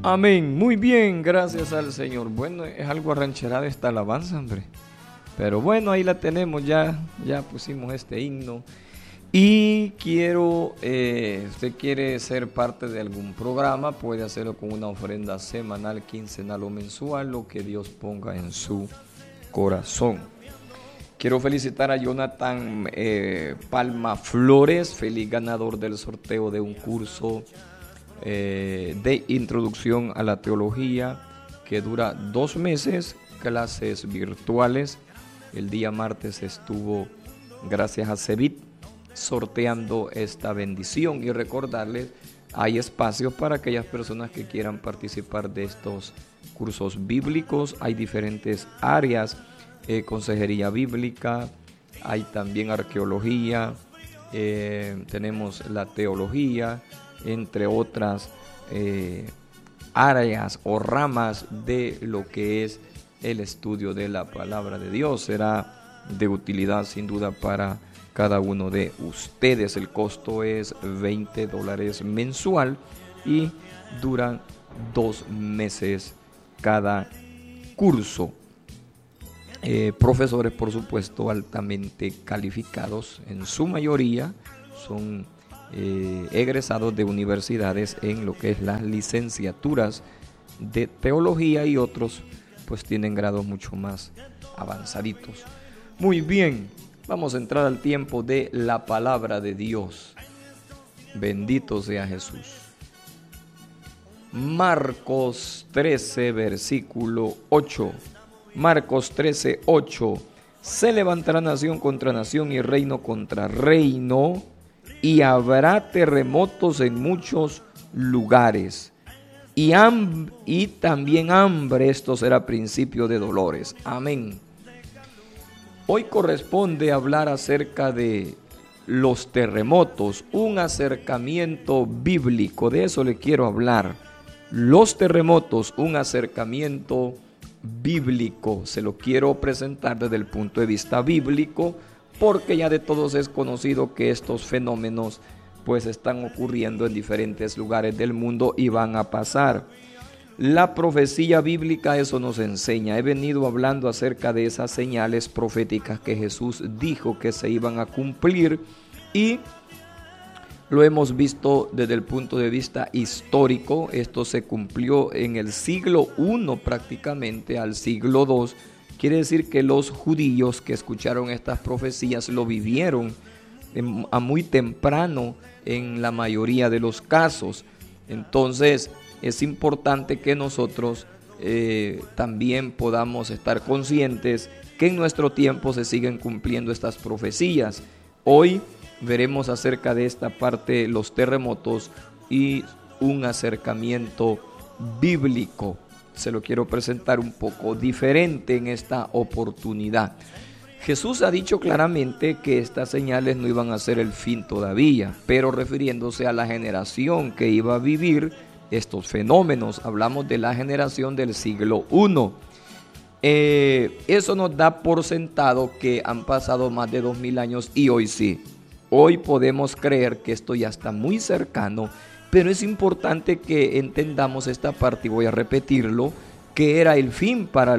Amén. Muy bien, gracias al Señor. Bueno, es algo arrancherada esta alabanza, hombre. Pero bueno, ahí la tenemos, ya pusimos este himno. Y quiero, usted quiere ser parte de algún programa, puede hacerlo con una ofrenda semanal, quincenal o mensual, lo que Dios ponga en su corazón. Quiero felicitar a Jonathan Palma Flores, feliz ganador del sorteo de un curso de introducción a la teología que dura 2 meses, clases virtuales. El día martes estuvo, gracias a Cebit, sorteando esta bendición, y recordarles, hay espacios para aquellas personas que quieran participar de estos cursos bíblicos. Hay diferentes áreas, consejería bíblica, hay también arqueología, tenemos la teología, entre otras áreas o ramas de lo que es el estudio de la palabra de Dios. Será de utilidad sin duda para cada uno de ustedes. El costo es $20 mensual y duran 2 meses cada curso. Profesores, por supuesto, altamente calificados, en su mayoría son egresados de universidades en lo que es las licenciaturas de teología, y otros pues tienen grados mucho más avanzaditos. Muy bien, vamos a entrar al tiempo de la palabra de Dios. Bendito sea Jesús. Marcos 13, versículo 8. Marcos 13, 8. Se levantará nación contra nación y reino contra reino, y habrá terremotos en muchos lugares. Y también hambre, esto será principio de dolores. Amén. Hoy corresponde hablar acerca de los terremotos, un acercamiento bíblico, de eso le quiero hablar. Los terremotos, un acercamiento bíblico, se lo quiero presentar desde el punto de vista bíblico, porque ya de todos es conocido que estos fenómenos pues están ocurriendo en diferentes lugares del mundo y van a pasar. La profecía bíblica eso nos enseña. He venido hablando acerca de esas señales proféticas que Jesús dijo que se iban a cumplir, y lo hemos visto desde el punto de vista histórico. Esto se cumplió en el siglo I prácticamente al siglo II. Quiere decir que los judíos que escucharon estas profecías lo vivieron a muy temprano en la mayoría de los casos. Entonces es importante que nosotros también podamos estar conscientes que en nuestro tiempo se siguen cumpliendo estas profecías. Hoy veremos acerca de esta parte, los terremotos y un acercamiento bíblico. Se lo quiero presentar un poco diferente en esta oportunidad. Jesús ha dicho claramente que estas señales no iban a ser el fin todavía, pero refiriéndose a la generación que iba a vivir estos fenómenos. Hablamos de la generación del siglo I. Eso nos da por sentado que han pasado más de 2000 años y hoy sí. Hoy podemos creer que esto ya está muy cercano, pero es importante que entendamos esta parte, y voy a repetirlo, que era el fin para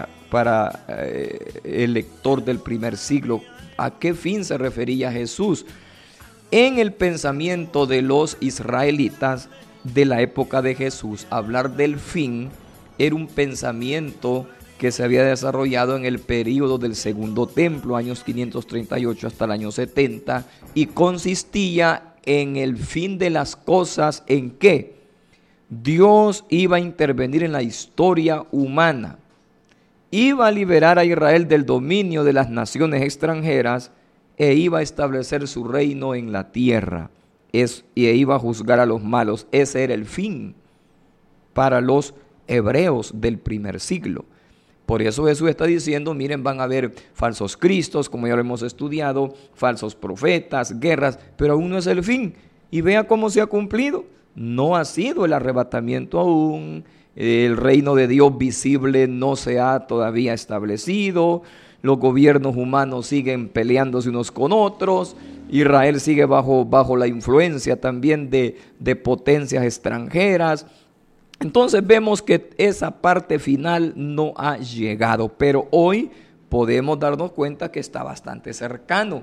el lector del primer siglo. ¿A qué fin se refería Jesús? En el pensamiento de los israelitas de la época de Jesús, hablar del fin era un pensamiento que se había desarrollado en el período del Segundo Templo, años 538 hasta el año 70, y consistía en el fin de las cosas, en que Dios iba a intervenir en la historia humana, iba a liberar a Israel del dominio de las naciones extranjeras e iba a establecer su reino en la tierra, y iba a juzgar a los malos. Ese era el fin para los hebreos del primer siglo. Por eso Jesús está diciendo, miren, van a haber falsos cristos, como ya lo hemos estudiado, falsos profetas, guerras, pero aún no es el fin. Y vea cómo se ha cumplido. No ha sido el arrebatamiento aún, el reino de Dios visible no se ha todavía establecido, los gobiernos humanos siguen peleándose unos con otros, Israel sigue bajo la influencia también de potencias extranjeras. Entonces vemos que esa parte final no ha llegado, pero hoy podemos darnos cuenta que está bastante cercano.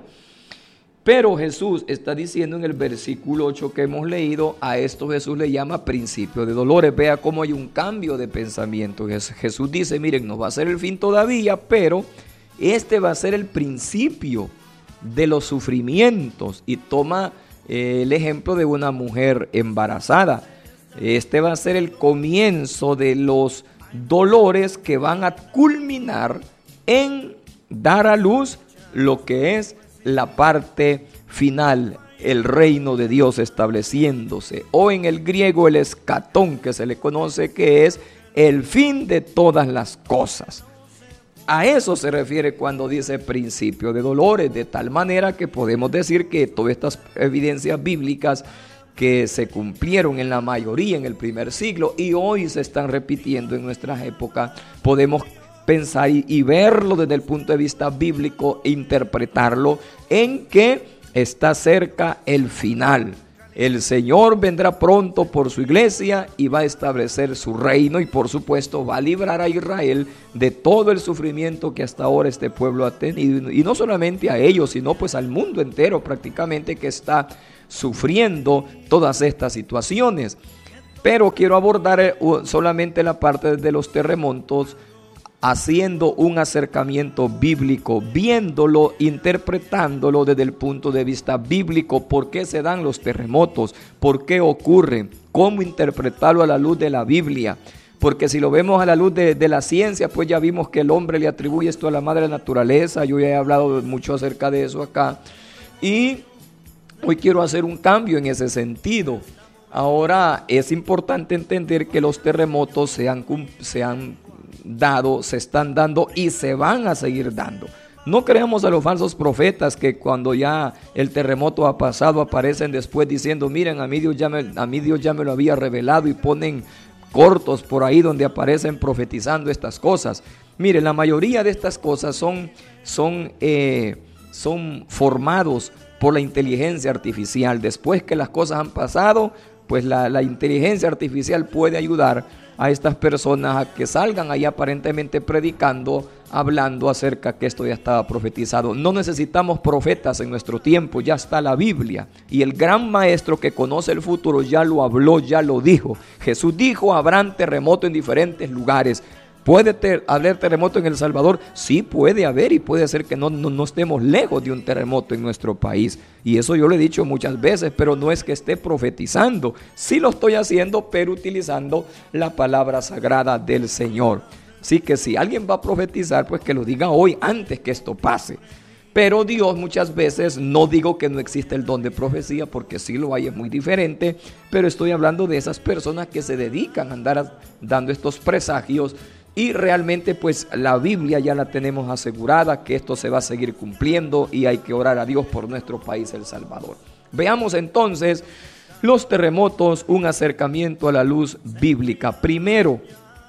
Pero Jesús está diciendo en el versículo 8 que hemos leído, a esto Jesús le llama principio de dolores. Vea cómo hay un cambio de pensamiento. Jesús dice, miren, no va a ser el fin todavía, pero este va a ser el principio de los sufrimientos. Y toma el ejemplo de una mujer embarazada. Este va a ser el comienzo de los dolores que van a culminar en dar a luz lo que es la parte final, el reino de Dios estableciéndose, o en el griego el escatón, que se le conoce, que es el fin de todas las cosas. A eso se refiere cuando dice principio de dolores, de tal manera que podemos decir que todas estas evidencias bíblicas que se cumplieron en la mayoría en el primer siglo y hoy se están repitiendo en nuestras épocas, podemos pensar y verlo desde el punto de vista bíblico, interpretarlo en que está cerca el final. El Señor vendrá pronto por su iglesia y va a establecer su reino y por supuesto va a librar a Israel de todo el sufrimiento que hasta ahora este pueblo ha tenido, y no solamente a ellos, sino pues al mundo entero prácticamente que está sufriendo todas estas situaciones. Pero quiero abordar solamente la parte de los terremotos, haciendo un acercamiento bíblico, viéndolo, interpretándolo desde el punto de vista bíblico. ¿Por qué se dan los terremotos? ¿Por qué ocurren? ¿Cómo interpretarlo a la luz de la Biblia? Porque si lo vemos a la luz de la ciencia, pues ya vimos que el hombre le atribuye esto a la madre naturaleza. Yo ya he hablado mucho acerca de eso acá. Y hoy quiero hacer un cambio en ese sentido. Ahora es importante entender que los terremotos se están dando y se van a seguir dando. No creamos a los falsos profetas que cuando ya el terremoto ha pasado aparecen después diciendo, miren, a mí Dios ya me lo había revelado, y ponen cortos por ahí donde aparecen profetizando estas cosas. Miren, la mayoría de estas cosas son formados por la inteligencia artificial. Después que las cosas han pasado, pues la inteligencia artificial puede ayudar a estas personas a que salgan ahí aparentemente predicando, hablando acerca que esto ya estaba profetizado. No necesitamos profetas en nuestro tiempo, ya está la Biblia. Y el gran maestro que conoce el futuro ya lo habló, ya lo dijo. Jesús dijo, habrán terremoto en diferentes lugares. ¿Puede haber terremoto en El Salvador? Sí, puede haber, y puede ser que no estemos lejos de un terremoto en nuestro país. Y eso yo lo he dicho muchas veces, pero no es que esté profetizando. Sí lo estoy haciendo, pero utilizando la palabra sagrada del Señor. Así que si alguien va a profetizar, pues que lo diga hoy antes que esto pase. Pero Dios muchas veces, no digo que no existe el don de profecía, porque sí lo hay, es muy diferente, pero estoy hablando de esas personas que se dedican a andar dando estos presagios. Y realmente pues la Biblia ya la tenemos asegurada que esto se va a seguir cumpliendo, y hay que orar a Dios por nuestro país, El Salvador. Veamos entonces los terremotos, un acercamiento a la luz bíblica. Primero,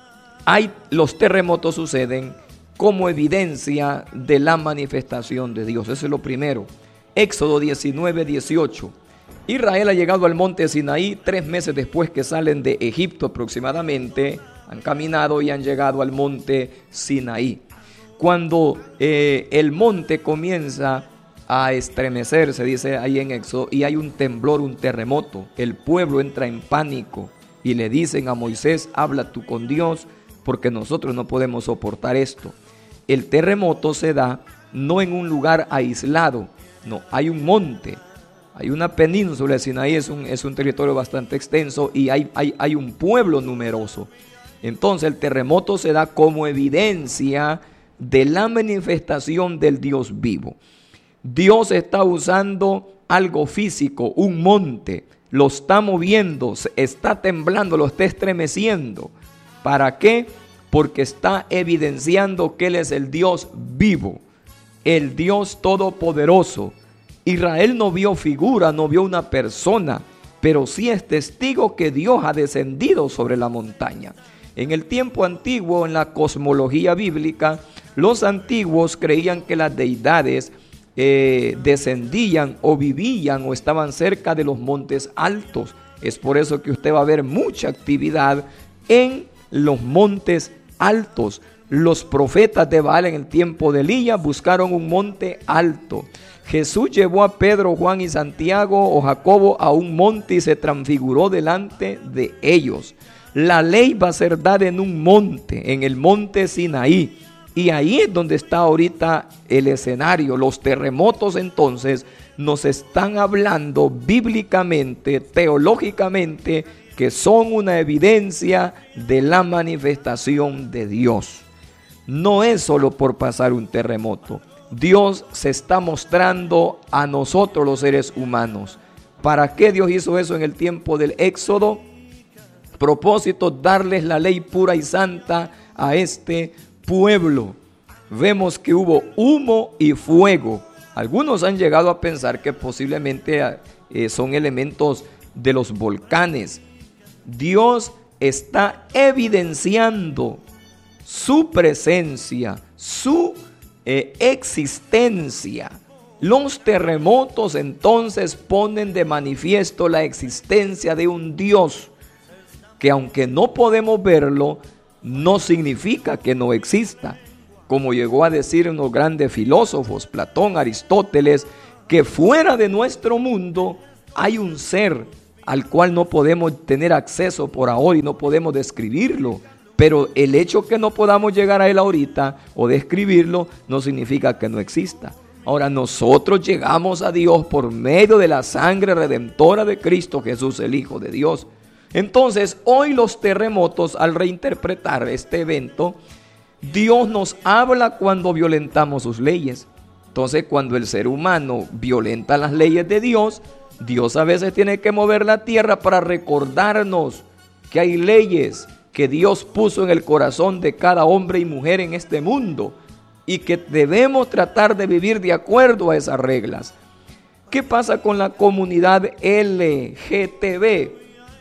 los terremotos suceden como evidencia de la manifestación de Dios. Eso es lo primero. Éxodo 19:18. Israel ha llegado al monte Sinaí 3 meses después que salen de Egipto aproximadamente. Han caminado y han llegado al monte Sinaí. Cuando el monte comienza a estremecerse, dice ahí en Éxodo, y hay un temblor, un terremoto, el pueblo entra en pánico y le dicen a Moisés, habla tú con Dios, porque nosotros no podemos soportar esto. El terremoto se da no en un lugar aislado, no, hay un monte, hay una península de Sinaí, es un territorio bastante extenso, y hay un pueblo numeroso. Entonces el terremoto se da como evidencia de la manifestación del Dios vivo. Dios está usando algo físico, un monte, lo está moviendo, está temblando, lo está estremeciendo. ¿Para qué? Porque está evidenciando que Él es el Dios vivo, el Dios todopoderoso. Israel no vio figura, no vio una persona, pero sí es testigo que Dios ha descendido sobre la montaña. En el tiempo antiguo, en la cosmología bíblica, los antiguos creían que las deidades descendían o vivían o estaban cerca de los montes altos. Es por eso que usted va a ver mucha actividad en los montes altos. Los profetas de Baal en el tiempo de Elías buscaron un monte alto. Jesús llevó a Pedro, Juan y Santiago o Jacobo a un monte y se transfiguró delante de ellos. La ley va a ser dada en un monte, en el monte Sinaí. Y ahí es donde está ahorita el escenario. Los terremotos entonces nos están hablando bíblicamente, teológicamente, que son una evidencia de la manifestación de Dios. No es solo por pasar un terremoto. Dios se está mostrando a nosotros los seres humanos. ¿Para qué Dios hizo eso en el tiempo del Éxodo? Propósito, darles la ley pura y santa a este pueblo. Vemos que hubo humo y fuego. Algunos han llegado a pensar que posiblemente son elementos de los volcanes. Dios está evidenciando su presencia, su existencia. Los terremotos entonces ponen de manifiesto la existencia de un Dios que, aunque no podemos verlo, no significa que no exista. Como llegó a decir unos grandes filósofos, Platón, Aristóteles, que fuera de nuestro mundo hay un ser al cual no podemos tener acceso por ahora y no podemos describirlo. Pero el hecho que no podamos llegar a él ahorita o describirlo no significa que no exista. Ahora nosotros llegamos a Dios por medio de la sangre redentora de Cristo Jesús, el Hijo de Dios. Entonces hoy los terremotos, al reinterpretar este evento, Dios nos habla cuando violentamos sus leyes. Entonces cuando el ser humano violenta las leyes de Dios, Dios a veces tiene que mover la tierra para recordarnos que hay leyes que Dios puso en el corazón de cada hombre y mujer en este mundo y que debemos tratar de vivir de acuerdo a esas reglas. ¿Qué pasa con la comunidad LGTB?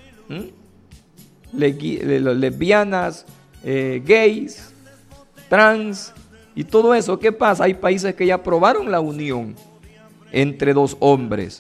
Lesbianas, gays, trans y todo eso. ¿Qué pasa? Hay países que ya aprobaron la unión entre dos hombres.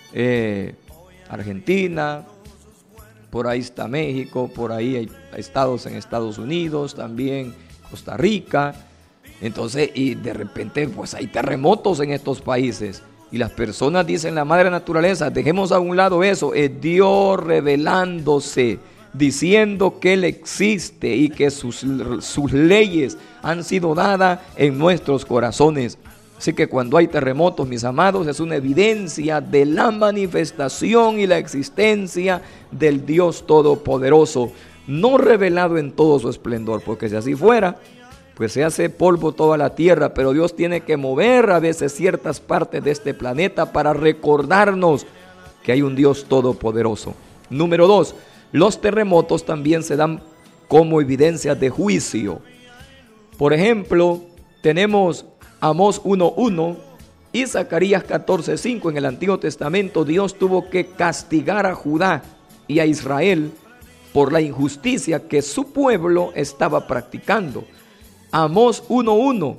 Argentina, por ahí está México, por ahí hay estados en Estados Unidos, también Costa Rica. Entonces, y de repente pues hay terremotos en estos países y las personas dicen: la madre naturaleza, dejemos a un lado eso. Es Dios revelándose, diciendo que Él existe y que sus leyes han sido dadas en nuestros corazones. Así que cuando hay terremotos, mis amados, es una evidencia de la manifestación y la existencia del Dios Todopoderoso, no revelado en todo su esplendor, porque si así fuera, pues se hace polvo toda la tierra, pero Dios tiene que mover a veces ciertas partes de este planeta para recordarnos que hay un Dios todopoderoso. Número 2, los terremotos también se dan como evidencia de juicio. Por ejemplo, tenemos Amós 1:1 y Zacarías 14:5. En el Antiguo Testamento Dios tuvo que castigar a Judá y a Israel por la injusticia que su pueblo estaba practicando. Amós 1:1.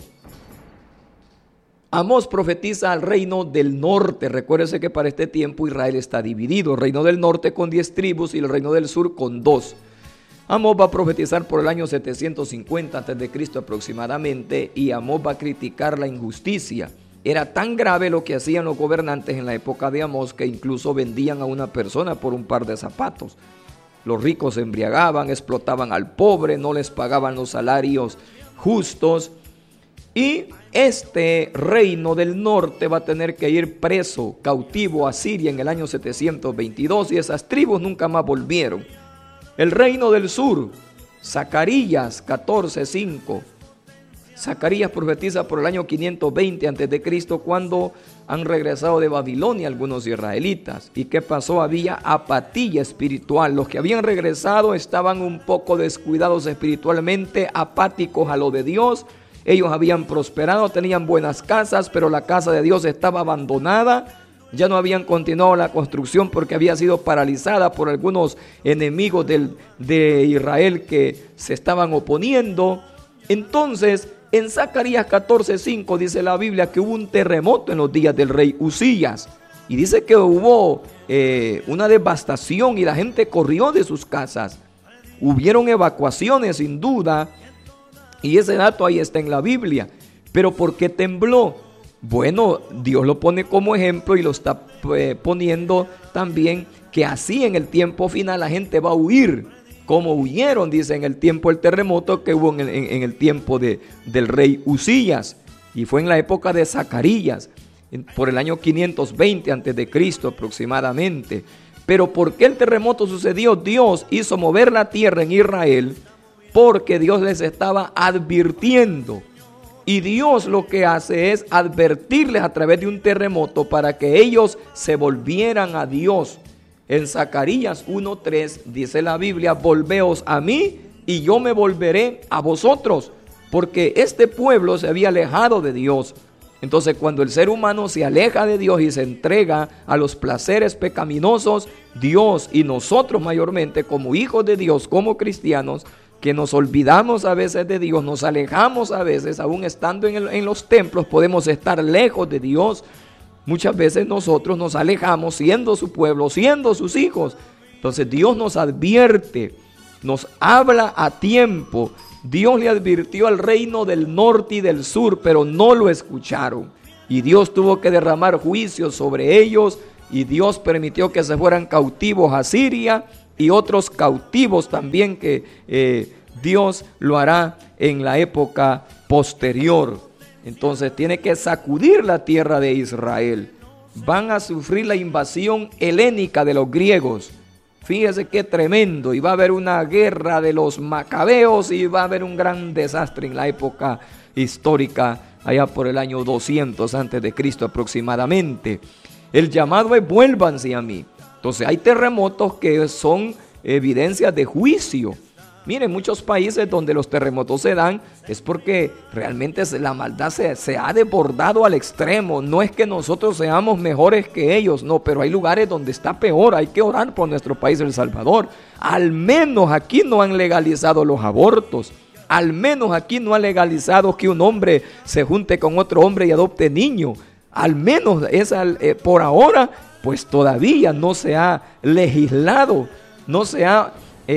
Amós profetiza al reino del norte. Recuérdese que para este tiempo Israel está dividido. El reino del norte con 10 tribus y el reino del sur con 2. Amós va a profetizar por el año 750 a.C. aproximadamente, y Amós va a criticar la injusticia. Era tan grave lo que hacían los gobernantes en la época de Amós que incluso vendían a una persona por un par de zapatos. Los ricos se embriagaban, explotaban al pobre, no les pagaban los salarios justos, y este reino del norte va a tener que ir preso, cautivo a Siria en el año 722, y esas tribus nunca más volvieron. El reino del sur, Zacarías 14:5. Zacarías profetiza por el año 520 a.C. cuando han regresado de Babilonia algunos israelitas. ¿Y qué pasó? Había apatía espiritual. Los que habían regresado estaban un poco descuidados espiritualmente, apáticos a lo de Dios. Ellos habían prosperado, tenían buenas casas, pero la casa de Dios estaba abandonada. Ya no habían continuado la construcción porque había sido paralizada por algunos enemigos de Israel que se estaban oponiendo. Entonces, en Zacarías 14:5 dice la Biblia que hubo un terremoto en los días del rey Uzías. Y dice que hubo una devastación y la gente corrió de sus casas. hubieron evacuaciones sin duda, y ese dato ahí está en la Biblia. Pero ¿por qué tembló? Bueno, Dios lo pone como ejemplo y lo está poniendo también que así en el tiempo final la gente va a huir, como huyeron, dice, en el tiempo del terremoto que hubo en el tiempo del rey Usías, y fue en la época de Zacarías, por el año 520 a.C. aproximadamente. Pero ¿por qué el terremoto sucedió? Dios hizo mover la tierra en Israel porque Dios les estaba advirtiendo. Y Dios lo que hace es advertirles a través de un terremoto para que ellos se volvieran a Dios. En Zacarías 1:3 dice la Biblia: volveos a mí y yo me volveré a vosotros, porque este pueblo se había alejado de Dios. Entonces, cuando el ser humano se aleja de Dios y se entrega a los placeres pecaminosos, Dios y nosotros mayormente como hijos de Dios, como cristianos, que nos olvidamos a veces de Dios, nos alejamos a veces, aún estando en los templos, podemos estar lejos de Dios. Muchas veces nosotros nos alejamos siendo su pueblo, siendo sus hijos. Entonces Dios nos advierte, nos habla a tiempo. Dios le advirtió al reino del norte y del sur, pero no lo escucharon. Y Dios tuvo que derramar juicio sobre ellos, y Dios permitió que se fueran cautivos a Siria y otros cautivos también que Dios lo hará en la época posterior. Entonces tiene que sacudir la tierra de Israel. Van a sufrir la invasión helénica de los griegos. Fíjese qué tremendo, y va a haber una guerra de los macabeos y va a haber un gran desastre en la época histórica, allá por el año 200 a.C. aproximadamente. El llamado es: vuélvanse a mí. Entonces hay terremotos que son evidencias de juicio. Miren, muchos países donde los terremotos se dan es porque realmente la maldad se ha desbordado al extremo. No es que nosotros seamos mejores que ellos, no, pero hay lugares donde está peor. Hay que orar por nuestro país, El Salvador. Al menos aquí no han legalizado los abortos. Al menos aquí no han legalizado que un hombre se junte con otro hombre y adopte niño. Al menos por ahora, pues todavía no se ha legislado, no se ha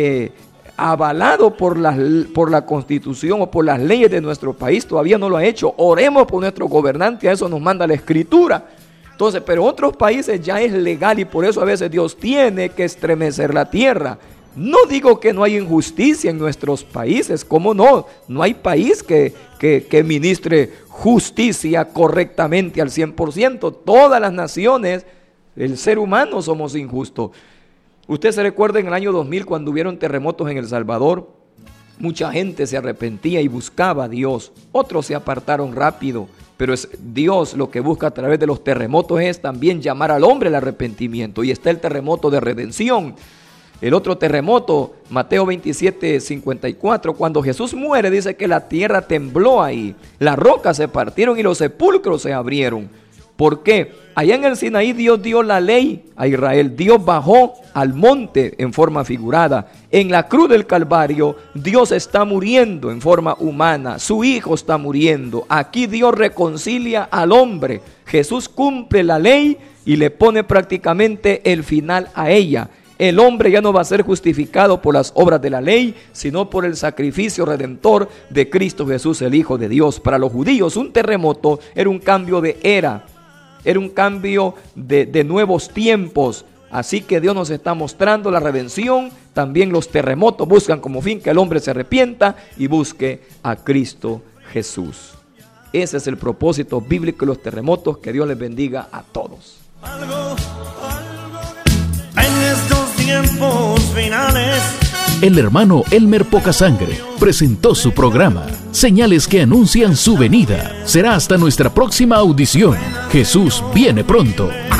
avalado por la Constitución o por las leyes de nuestro país. Todavía no lo ha hecho. Oremos por nuestro gobernante, a eso nos manda la Escritura. Entonces, pero en otros países ya es legal, y por eso a veces Dios tiene que estremecer la tierra. No digo que no hay injusticia en nuestros países, ¿cómo no? No hay país que ministre justicia correctamente al 100%. Todas las naciones, el ser humano, somos injustos. Usted se recuerda en el año 2000 cuando hubieron terremotos en El Salvador. Mucha gente se arrepentía y buscaba a Dios. Otros se apartaron rápido. Pero es Dios lo que busca a través de los terremotos es también llamar al hombre al arrepentimiento. Y está el terremoto de redención. El otro terremoto, Mateo 27:54, cuando Jesús muere, dice que la tierra tembló ahí. Las rocas se partieron y los sepulcros se abrieron. ¿Por qué? Allá en el Sinaí Dios dio la ley a Israel. Dios bajó al monte en forma figurada. En la cruz del Calvario Dios está muriendo en forma humana. Su Hijo está muriendo. Aquí Dios reconcilia al hombre. Jesús cumple la ley y le pone prácticamente el final a ella. El hombre ya no va a ser justificado por las obras de la ley, sino por el sacrificio redentor de Cristo Jesús, el Hijo de Dios. Para los judíos, un terremoto era un cambio de era. Era un cambio de nuevos tiempos. Así que Dios nos está mostrando la redención. También los terremotos buscan como fin que el hombre se arrepienta y busque a Cristo Jesús. Ese es el propósito bíblico de los terremotos. Que Dios les bendiga a todos. En estos tiempos finales, el hermano Elmer Pocasangre presentó su programa Señales que anuncian su venida. Será hasta nuestra próxima audición. Jesús viene pronto.